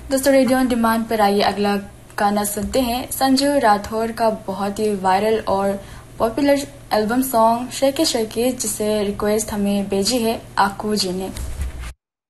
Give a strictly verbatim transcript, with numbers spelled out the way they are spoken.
दोस्तों radio on demand पर आइए अगला गाना सुनते हैं। संजू राठौर का बहुत ही वायरल और पॉपुलर एल्बम सॉन्ग शेके शेके, जिसे रिक्वेस्ट हमें भेजी है आकू जी ने।